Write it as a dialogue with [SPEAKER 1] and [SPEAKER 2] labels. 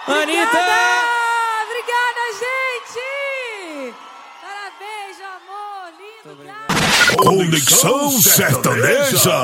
[SPEAKER 1] Anitta!
[SPEAKER 2] Obrigada, gente! Parabéns, meu amor, lindo, gato!
[SPEAKER 3] Conexão Sertaneja.